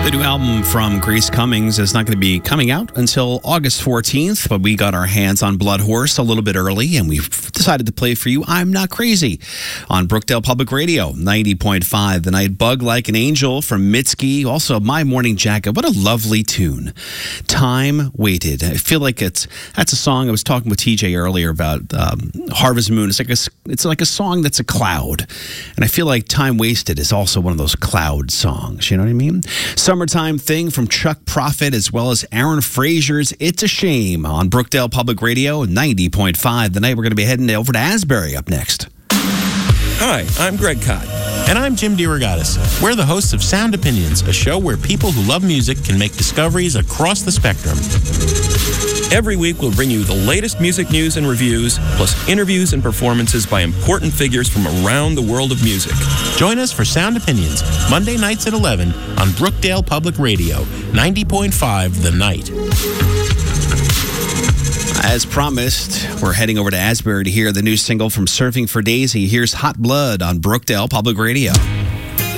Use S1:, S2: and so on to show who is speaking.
S1: The new album from Grace Cummings is not going to be coming out until August 14th, but we got our hands on Blood Horse a little bit early, and we've decided to play for you I'm Not Crazy on Brookdale Public Radio, 90.5. The Night, Bug Like an Angel from Mitski, also My Morning Jacket. What a lovely tune. Time Waited. I feel like that's a song. I was talking with TJ earlier about Harvest Moon. It's like a song that's a cloud, and I feel like Time Wasted is also one of those cloud songs. You know what I mean? Summertime Thing from Chuck Prophet, as well as Aaron Frazier's It's a Shame on Brookdale Public Radio, 90.5. The Night, we're going to be heading over to Asbury up next.
S2: Hi, I'm Greg Kot.
S3: And I'm Jim DeRogatis. We're the hosts of Sound Opinions, a show where people who love music can make discoveries across the spectrum.
S2: Every week, we'll bring you the latest music news and reviews, plus interviews and performances by important figures from around the world of music.
S3: Join us for Sound Opinions, Monday nights at 11 on Brookdale Public Radio, 90.5 The Night.
S1: As promised, we're heading over to Asbury to hear the new single from Surfing for Daisy. Here's Hot Blood on Brookdale Public Radio.